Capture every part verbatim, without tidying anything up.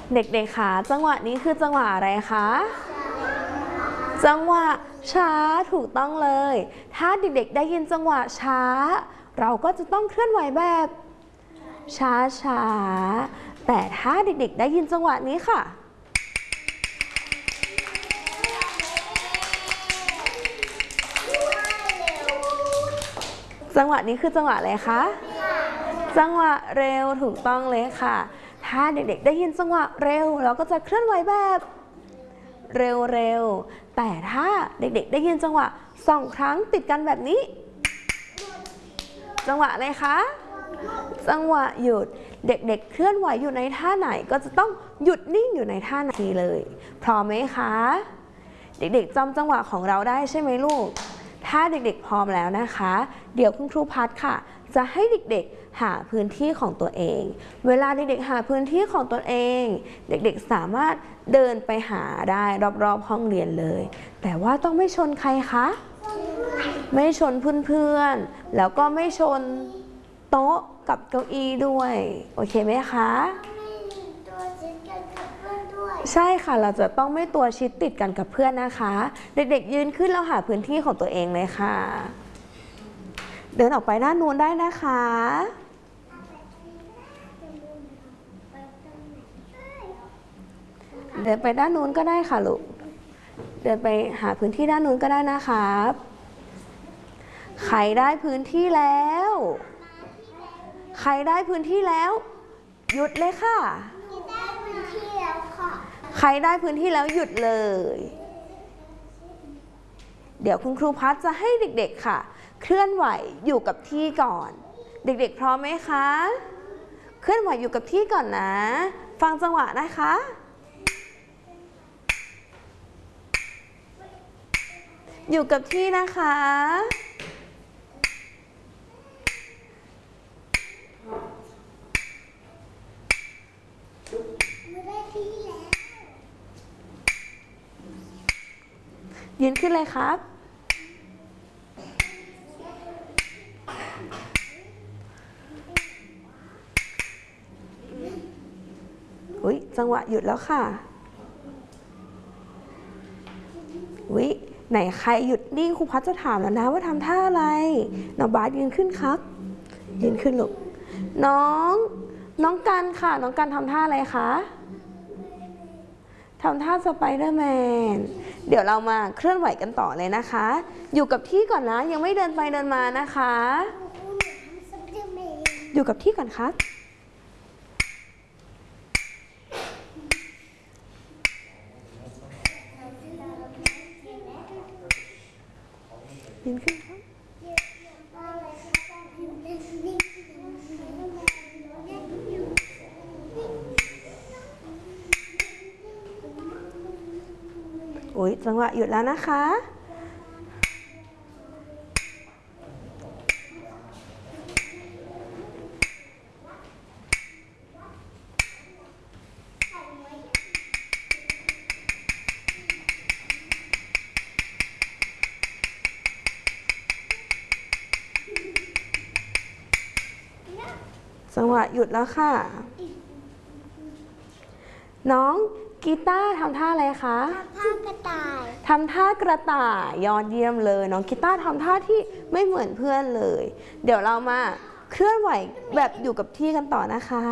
เด็กๆคะจังหวะนี้คือจังหวะอะไรคะจังหวะช้าถูกต้องเลยถ้าเด็กๆได้ยินจังหวะช้าเราก็จะต้องเคลื่อนไหวแบบช้าๆแต่ถ้าเด็กๆได้ยินจังหวะนี้ค่ะจังหวะนี้คือจังหวะอะไรคะจังหวะเร็วถูกต้องเลยค่ะถ้าเด็กๆได้ยินจังหวะเร็วเราก็จะเคลื่อนไหวแบบเร็วๆแต่ถ้าเด็กๆได้ยินจังหวะสองครั้งติดกันแบบนี้จังหวะอะไรคะจังหวะหยุดเด็กๆเคลื่อนไหวอยู่ในท่าไหนก็จะต้องหยุดนิ่งอยู่ในท่านั้นเลยพร้อมไหมคะเด็กๆจำจังหวะของเราได้ใช่ไหมลูกถ้าเด็กๆพร้อมแล้วนะคะเดี๋ยวคุณครูพัดค่ะจะให้เด็กๆหาพื้นที่ของตัวเองเวลาเด็กๆหาพื้นที่ของตัวเองเด็กๆสามารถเดินไปหาได้รอบๆห้องเรียนเลยแต่ว่าต้องไม่ชนใครคะไม่ชนเพื่อนๆแล้วก็ไม่ชนโต๊ะกับเก้าอี้ด้วยโอเคไหมคะใช่ค่ะเราจะต้องไม่ตัวชิดติดกันกับเพื่อนนะคะเด็กๆยืนขึ้นแล้วหาพื้นที่ของตัวเองเลยค่ะเดินออกไปด้านนู้นได้นะคะเดินไปด้านนู้นก็ได้ค่ะลูกเดินไปหาพื้นที่ด้านนู้นก็ได้นะครับใครได้พื้นที่แล้วใครได้พื้นที่แล้วหยุดเลยค่ะใครได้พื้นที่แล้วหยุดเลยเดี๋ยวคุณครูพัดจะให้เด็กๆค่ะเคลื่อนไหวอยู่กับที่ก่อนเด็กๆพร้อมไหมคะเคลื่อนไหวอยู่กับที่ก่อนนะฟังจังหวะนะคะอยู่กับที่นะคะยืนขึ้นเลยครับอุ๊ยจังหวะหยุดแล้วค่ะอุ๊ยไหนใครหยุดนิ่งครูพัดจะถามแล้วนะว่าทำท่าอะไรน้องบาสยืนขึ้นครับยืนขึ้นลูกน้องน้องกันค่ะน้องกันทำท่าอะไรคะทำท่าสไปเดอร์แมนเดี๋ยวเรามาเคลื่อนไหวกันต่อเลยนะคะอยู่กับที่ก่อนนะยังไม่เดินไปเดินมานะคะอยู่กับที่ก่อนครับยืนขึ้นครับโอ้ยจังหวะหยุดแล้วนะคะจังหวะหยุดแล้วค่ะน้องกีตาร์ทำท่าอะไรคะทำท่ากระต่ายทำท่ากระต่ายยอดเยี่ยมเลยน้องกีตาร์ทำท่าที่ไม่เหมือนเพื่อนเลยเดี๋ยวเรามาเคลื่อนไหวแบบอยู่กับที่กันต่อนะคะ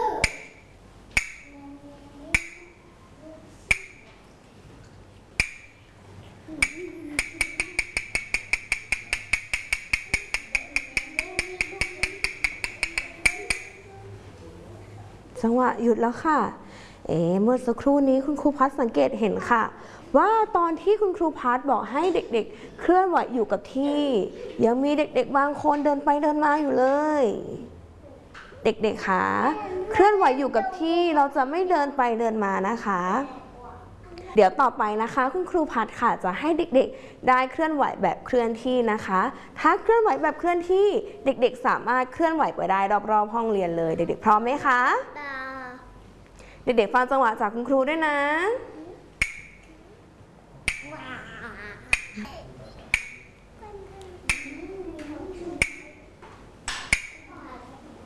จังหวะหยุดแล้วค่ะเอ๋เมื่อสักครู่นี้คุณครูพัดสังเกตเห็นค่ะว่าตอนที่คุณครูพัดบอกให้เด็กๆเคลื่อนไหวอยู่กับที่ยังมีเด็กๆบางคนเดินไปเดินมาอยู่เลยเด็กๆคะเคลื่อนไหวอยู่กับที่เราจะไม่เดินไปเดินมานะคะเดี๋ยวต่อไปนะคะคุณครูพัดค่ะจะให้เด็กๆได้เคลื่อนไหวแบบเคลื่อนที่นะคะถ้าเคลื่อนไหวแบบเคลื่อนที่เด็กๆสามารถเคลื่อนไหวไปได้รอบๆห้องเรียนเลยเด็กๆพร้อมไหมคะเด็กๆฟังจังหวะจากคุณครูด้วยนะ